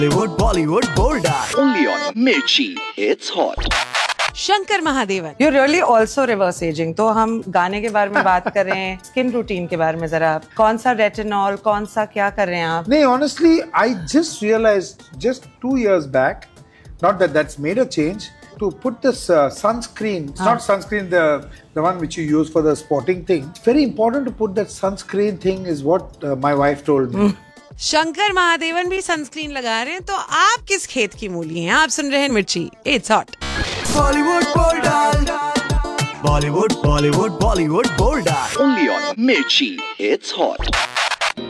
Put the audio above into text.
Bollywood, Bollywood, Bolda. Only on Mirchi. It's hot. Shankar Mahadevan. You're really also reverse aging. तो हम गाने के बारे में बात कर रहे हैं, स्किन रूटीन के बारे में जरा, कौन सा रेटिनॉल, कौन सा क्या कर रहे हैं आप? नहीं, honestly, I just realized just 2 years back, not that that's made a change, to put this sunscreen. It's not sunscreen, the one which you use for the sporting thing. It's very important to put that sunscreen thing is what my wife told me. Shankar Mahadevan भी sunscreen लगा रहे हैं, तो आप किस खेत की मूली हैं? आप सुन रहे हैं मिर्ची, it's hot. Bollywood, Bolda. Bollywood, Bollywood, Bollywood, Bolda. Only on Mirchi. It's hot.